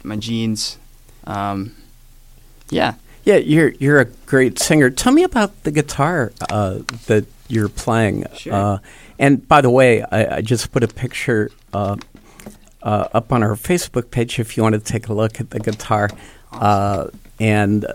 my jeans. Yeah. Yeah, you're a great singer. Tell me about the guitar that you're playing. Sure. And by the way, I just put a picture up on our Facebook page if you want to take a look at the guitar. Awesome. And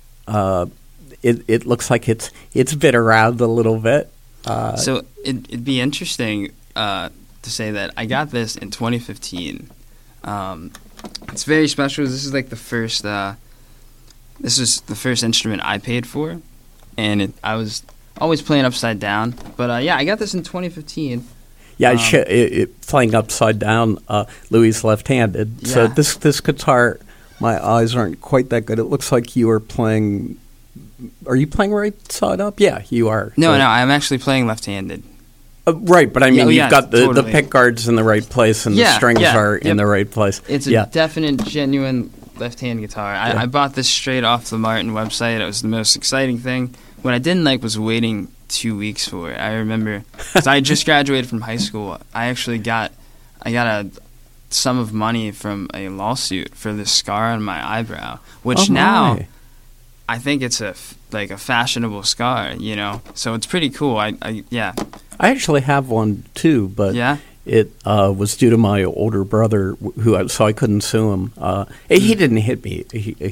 it looks like it's been around a little bit. So it'd be interesting to say that I got this in 2015. It's very special. This is like the first. This is the first instrument I paid for, and I was always playing upside down. But yeah, I got this in 2015. Yeah, playing upside down. Louis is left-handed, Yeah. so this guitar, my eyes aren't quite that good. It looks like you are playing. Are you playing right side up? Yeah, you are. No, I'm actually playing left-handed. Right, but I mean, you've got the totally. pick guards in the right place, and the strings are in the right place. It's a definite, genuine left-hand guitar. I bought this straight off the Martin website. It was the most exciting thing. What I didn't like was waiting 2 weeks for it. I remember, because I just graduated from high school. I got a sum of money from a lawsuit for this scar on my eyebrow, which now I think it's a fashionable scar, you know. So it's pretty cool. I actually have one too, but it was due to my older brother, so I couldn't sue him. He didn't hit me.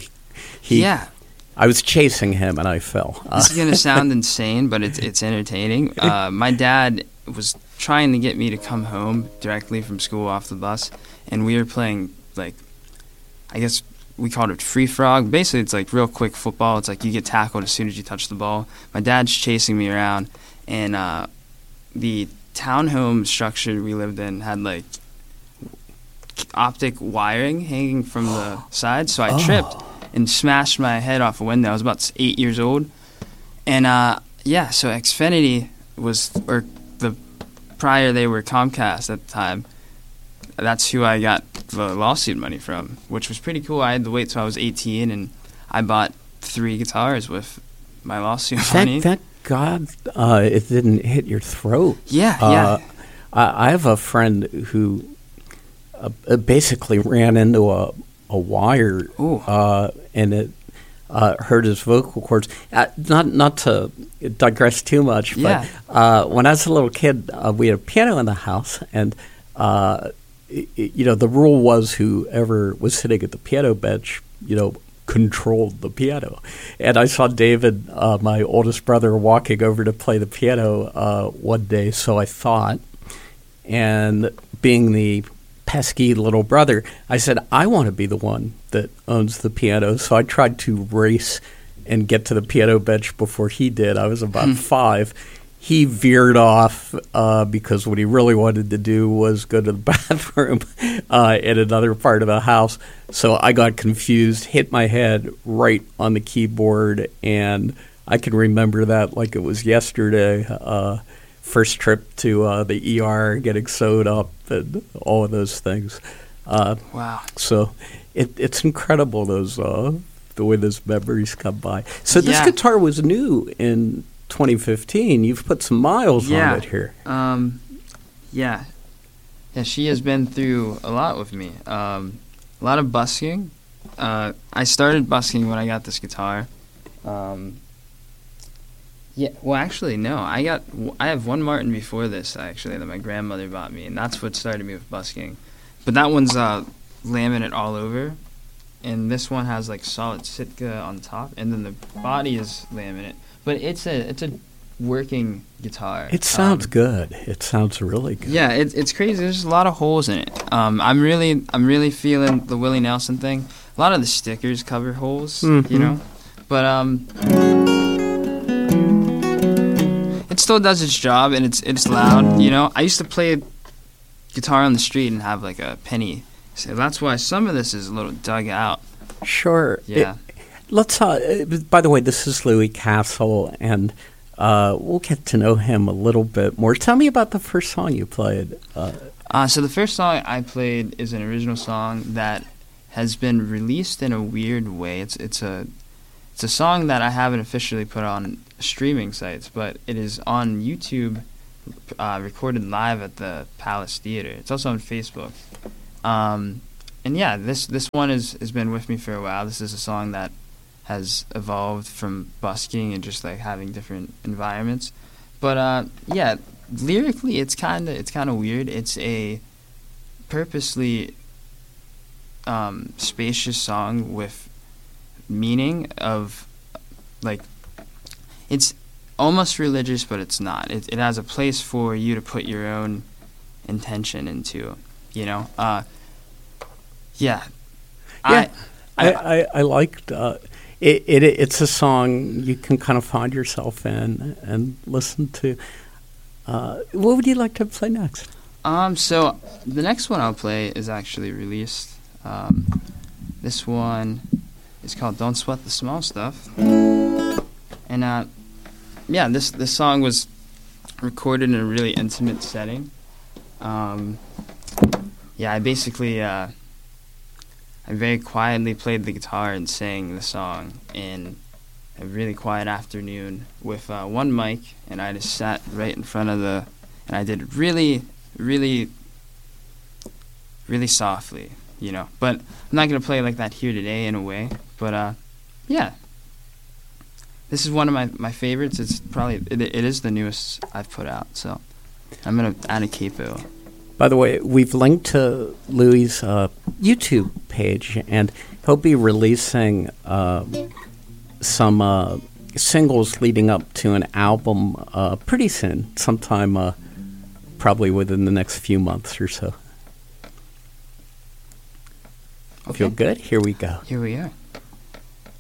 I was chasing him and I fell. This is gonna sound insane, but it's entertaining. My dad was trying to get me to come home directly from school off the bus, and we were playing I guess we called it free frog. Basically, it's like real quick football. It's like you get tackled as soon as you touch the ball. My dad's chasing me around, and the townhome structure we lived in had optic wiring hanging from the side, so I tripped and smashed my head off a window. I was about 8 years old, and so Xfinity prior they were Comcast at the time. That's who I got the lawsuit money from, which was pretty cool. I had to wait till I was 18, and I bought 3 guitars with my lawsuit money. Thank God it didn't hit your throat. Yeah. I have a friend who basically ran into a wire, and it hurt his vocal cords. Not to digress too much, but when I was a little kid, we had a piano in the house, and the rule was whoever was sitting at the piano bench, controlled the piano. And I saw David, my oldest brother, walking over to play the piano one day, so I thought, and being the pesky little brother, I said, I want to be the one that owns the piano. So I tried to race and get to the piano bench before he did. I was about 5. He veered off because what he really wanted to do was go to the bathroom in another part of the house. So I got confused, hit my head right on the keyboard, and I can remember that like it was yesterday. First trip to the ER, getting sewed up, and all of those things. Wow! So it's incredible the way those memories come by. So this guitar was new in 2015. You've put some miles on it here. Yeah, she has been through a lot with me. A lot of busking. I started busking when I got this guitar. Well, actually, no. I have one Martin before this, actually, that my grandmother bought me, and that's what started me with busking. But that one's laminate all over, and this one has solid Sitka on top, and then the body is laminate. But it's a working guitar. It sounds good. It sounds really good. Yeah, it's crazy. There's a lot of holes in it. I'm really feeling the Willie Nelson thing. A lot of the stickers cover holes, but it still does its job, and it's loud. I used to play guitar on the street and have a penny. So that's why some of this is a little dug out. Sure. Yeah. Let's. By the way, this is Louis Castle, and we'll get to know him a little bit more. Tell me about the first song you played. So the first song I played is an original song that has been released in a weird way. It's a song that I haven't officially put on streaming sites, but it is on YouTube, recorded live at the Palace Theater. It's also on Facebook. yeah, this one has been with me for a while. This is a song that has evolved from busking and just like having different environments. But yeah, lyrically it's kind of weird. It's a purposely spacious song with meaning of like it's almost religious, but it's not. It has a place for you to put your own intention into, you know. Yeah. I liked it's a song you can kind of find yourself in and listen to. What would you like to play next? So the next one I'll play is actually released. This one is called "Don't Sweat the Small Stuff," and yeah, this song was recorded in a really intimate setting. Yeah, I basically I very quietly played the guitar and sang the song in a really quiet afternoon with one mic, and I just sat right in front of and I did it really, really, really softly, you know. But I'm not going to play like that here today in a way, but yeah. This is one of my favorites. It's probably, it is the newest I've put out, so I'm going to add a capo. By the way, we've linked to Louis' YouTube page, and he'll be releasing some singles leading up to an album pretty soon, sometime probably within the next few months or so. Okay. Feel good? Here we go. Here we are.